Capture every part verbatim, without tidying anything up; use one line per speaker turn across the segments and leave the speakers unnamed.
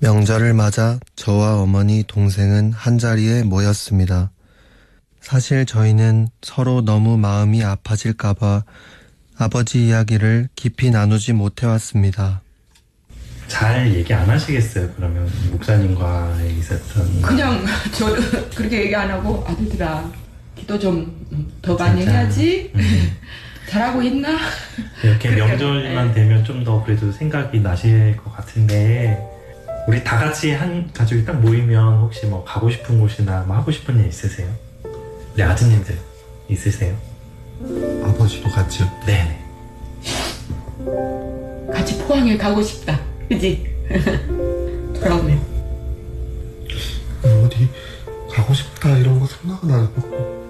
명절을 맞아 저와 어머니, 동생은 한자리에 모였습니다. 사실 저희는 서로 너무 마음이 아파질까봐 아버지 이야기를 깊이 나누지 못해왔습니다.
잘 얘기 안 하시겠어요? 그러면 목사님과 있었던
그냥 저도 그렇게 얘기 안 하고 아들들아 기도 좀 더 많이 해야지. 음. 잘하고 있나?
이렇게 명절만 네. 되면 좀 더 그래도 생각이 나실 것 같은데 우리 다 같이 한 가족이 딱 모이면 혹시 뭐 가고 싶은 곳이나 뭐 하고 싶은 일 있으세요? 네, 아드님들 있으세요?
아버지도 같이요?
네네.
같이 포항에 가고 싶다. 그지? 돌아오면
어디 가고 싶다 이런 거 생각은 안 해봤고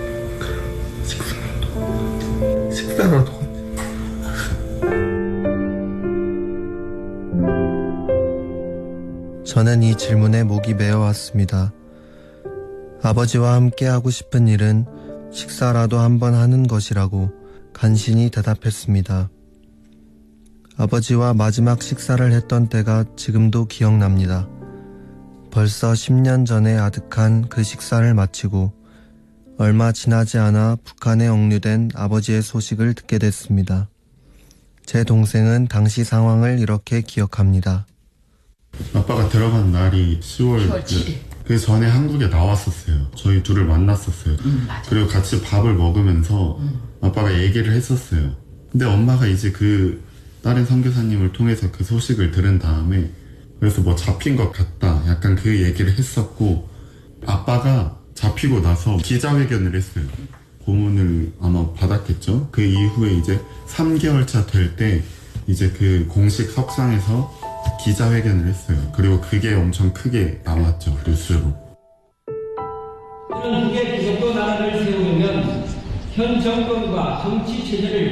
식사라도 식사라도
저는 이 질문에 목이 메어왔습니다. 아버지와 함께 하고 싶은 일은 식사라도 한번 하는 것이라고 간신히 대답했습니다. 아버지와 마지막 식사를 했던 때가 지금도 기억납니다. 벌써 십 년 전에 아득한 그 식사를 마치고 얼마 지나지 않아 북한에 억류된 아버지의 소식을 듣게 됐습니다. 제 동생은 당시 상황을 이렇게 기억합니다.
아빠가 들어간 날이 시월 칠 일. 그 전에 한국에 나왔었어요. 저희 둘을 만났었어요.
음,
그리고 같이 밥을 먹으면서 음. 아빠가 얘기를 했었어요. 근데 엄마가 이제 그 다른 선교사님을 통해서 그 소식을 들은 다음에 그래서 뭐 잡힌 것 같다 약간 그 얘기를 했었고 아빠가 잡히고 나서 기자회견을 했어요. 고문을 아마 받았겠죠. 그 이후에 이제 삼 개월 차 될 때 이제 그 공식 석상에서 기자회견을 했어요. 그리고 그게 엄청 크게 나왔죠, 뉴스로.
이런 국외 기독교 나라를 세우려면 현 정권과 정치 체제를